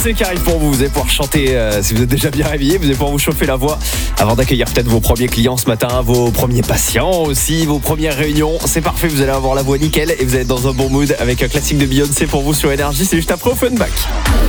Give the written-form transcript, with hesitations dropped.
C'est qui arrive pour vous. Vous allez pouvoir chanter si vous êtes déjà bien réveillé. Vous allez pouvoir vous chauffer la voix avant d'accueillir peut-être vos premiers clients ce matin, vos premiers patients aussi, vos premières réunions. C'est parfait, vous allez avoir la voix nickel et vous allez être dans un bon mood avec un classique de Beyoncé pour vous sur Énergie. C'est juste après au Funback.